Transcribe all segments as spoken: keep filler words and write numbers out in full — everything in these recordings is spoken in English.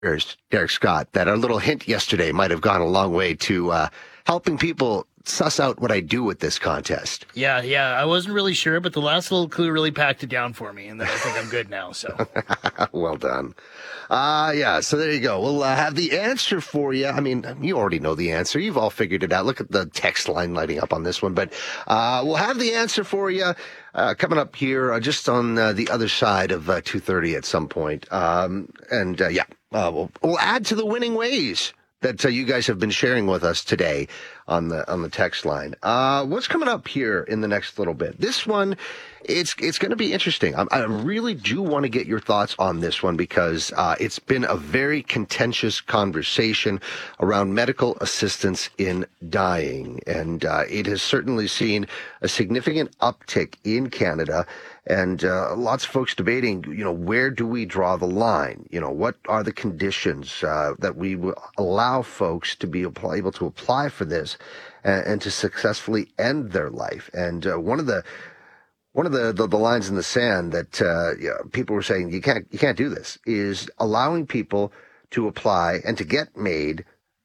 There's Derek Scott, that our little hint yesterday might have gone a long way to uh, helping people suss out what I do with this contest. Yeah, yeah, I wasn't really sure, but the last little clue really packed it down for me, and I think I'm good now, so. Well done. Uh, yeah, so there you go. We'll uh, have the answer for you. I mean, you already know the answer. You've all figured it out. Look at the text line lighting up on this one, but uh, we'll have the answer for you uh, coming up here uh, just on uh, the other side of uh, two thirty at some point. Um, and, uh, yeah, uh, we'll, we'll add to the winning ways that uh, you guys have been sharing with us today on the on the text line. Uh, what's coming up here in the next little bit? This one, it's it's going to be interesting. I, I really do want to get your thoughts on this one because uh, it's been a very contentious conversation around medical assistance in dying, and uh, it has certainly seen a significant uptick in Canada. And uh, lots of folks debating, you know, where do we draw the line? You know, what are the conditions uh, that we will allow folks to be able to apply for this and, and to successfully end their life? And uh, one of the one of the, the, the lines in the sand that uh, you know, people were saying you can't you can't do this is allowing people to apply and to get MAID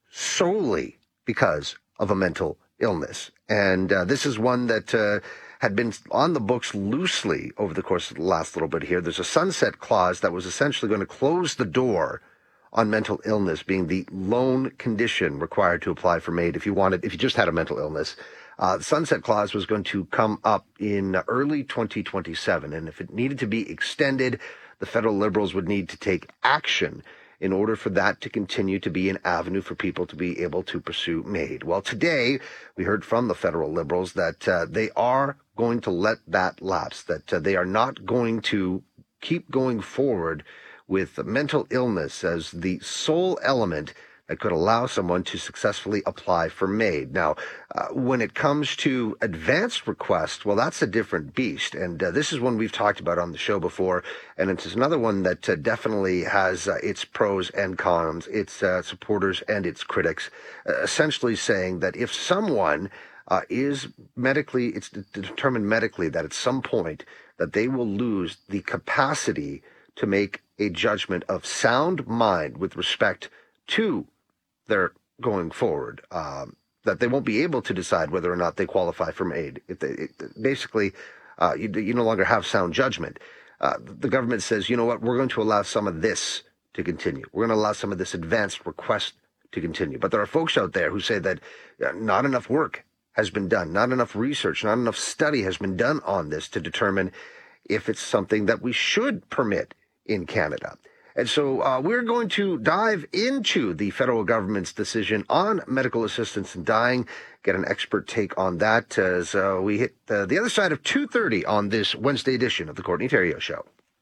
solely because of a mental illness. And uh, this is one that uh, had been on the books loosely over the course of the last little bit here. There's a sunset clause that was essentially going to close the door on mental illness being the lone condition required to apply for MAID if you wanted, if you just had a mental illness. Uh, the sunset clause was going to come up in early twenty twenty-seven, and if it needed to be extended, the federal Liberals would need to take action in order for that to continue to be an avenue for people to be able to pursue MAID. Well, today we heard from the federal Liberals that uh, they are going to let that lapse, that uh, they are not going to keep going forward with mental illness as the sole element that could allow someone to successfully apply for MAID. Now, uh, when it comes to advanced requests, well, that's a different beast. And uh, this is one we've talked about on the show before. And it's another one that uh, definitely has uh, its pros and cons, its uh, supporters and its critics, uh, essentially saying that if someone uh, is medically, it's de- determined medically that at some point that they will lose the capacity to make a judgment of sound mind with respect to they're going forward, um, that they won't be able to decide whether or not they qualify for MAID. If they, it, basically, uh, you, you no longer have sound judgment. Uh, the government says, you know what, we're going to allow some of this to continue. We're going to allow some of this advanced request to continue. But there are folks out there who say that uh, not enough work has been done, not enough research, not enough study has been done on this to determine if it's something that we should permit in Canada. And so uh, we're going to dive into the federal government's decision on medical assistance in dying, get an expert take on that as uh, we hit uh, the other side of two thirty on this Wednesday edition of the Courtney Theriault Show.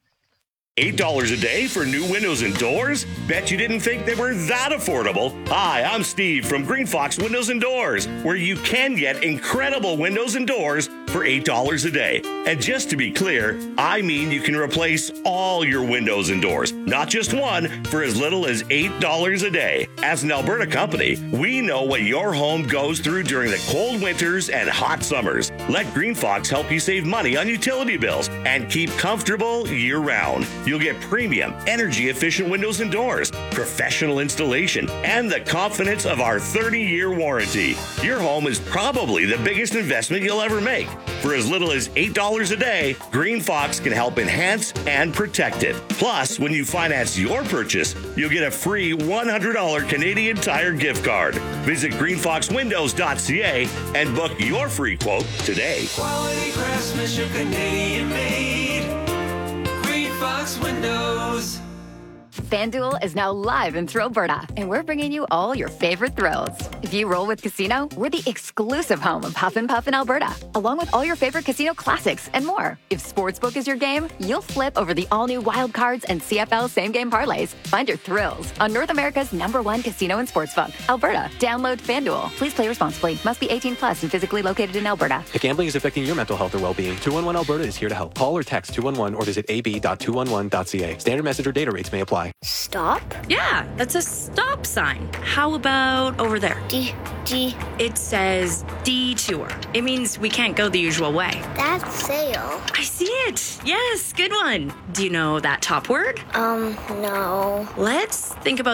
eight dollars a day for new windows and doors? Bet you didn't think they were that affordable. Hi, I'm Steve from Green Fox Windows and Doors, where you can get incredible windows and doors for eight dollars a day. And just to be clear, I mean you can replace all your windows and doors, not just one, for as little as eight dollars a day. As an Alberta company, we know what your home goes through during the cold winters and hot summers. Let Green Fox help you save money on utility bills and keep comfortable year-round. You'll get premium, energy-efficient windows and doors, professional installation, and the confidence of our thirty-year warranty. Your home is probably the biggest investment you'll ever make. For as little as eight dollars a day, Green Fox can help enhance and protect it. Plus, when you finance your purchase, you'll get a free one hundred dollars Canadian Tire gift card. Visit green fox windows dot c a and book your free quote today. Quality craftsmanship, Canadian made. Green Fox Windows. FanDuel is now live in Thrillberta, and we're bringing you all your favorite thrills. If you roll with Casino, we're the exclusive home of Huff and Puff in Alberta, along with all your favorite casino classics and more. If Sportsbook is your game, you'll flip over the all-new Wild Cards and C F L same-game parlays. Find your thrills on North America's number one casino and sportsbook, Alberta. Download FanDuel. Please play responsibly. Must be eighteen plus and physically located in Alberta. If gambling is affecting your mental health or well-being, two one one Alberta is here to help. Call or text two one one or visit a b dot two one one dot c a. Standard message or data rates may apply. Stop? Yeah, that's a stop sign. How about over there? D, D. It says detour. It means we can't go the usual way. That's sail. I see it. Yes, good one. Do you know that top word? Um, no. Let's think about